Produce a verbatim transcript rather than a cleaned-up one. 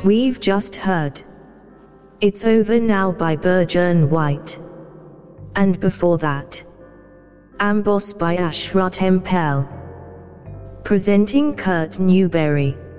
We've just heard It's Over Now by Burgeon White. And before that, Amboss by Ashra Tempel. Presenting Kurt Newberry.